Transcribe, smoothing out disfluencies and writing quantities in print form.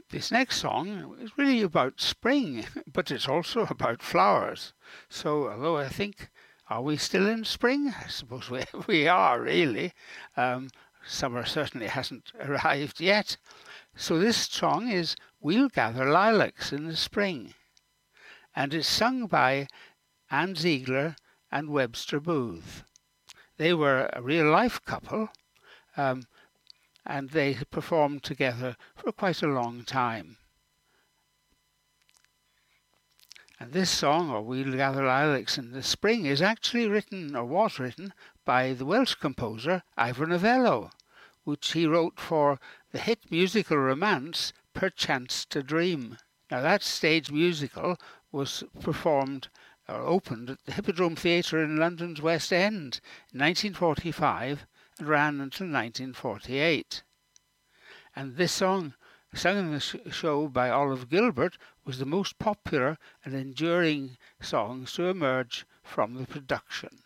This next song is really about spring, but it's also about flowers. So, although I think, are we still in spring? I suppose we are, really. Summer certainly hasn't arrived yet. So, this song is We'll Gather Lilacs in the Spring, and it's sung by Ann Ziegler and Webster Booth. They were a real-life couple, and they performed together for quite a long time. And this song, or We'll Gather Lilacs in the Spring, is actually written, or was written, by the Welsh composer Ivor Novello, which he wrote for the hit musical romance Perchance to Dream. Now that stage musical was performed or opened at the Hippodrome Theatre in London's West End in 1945 and ran until 1948. And this song, sung in the show by Olive Gilbert, was the most popular and enduring songs to emerge from the production.